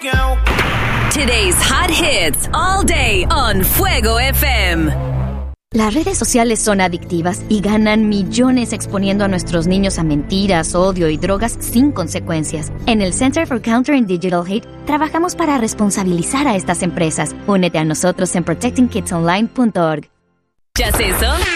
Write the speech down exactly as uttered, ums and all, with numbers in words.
Today's hot hits all day on Fuego F M. Las redes sociales son adictivas y ganan millones exponiendo a nuestros niños a mentiras, odio y drogas sin consecuencias. En el Center for Countering Digital Hate trabajamos para responsabilizar a estas empresas. Únete a nosotros en protecting kids online punto org. ¿Ya es eso?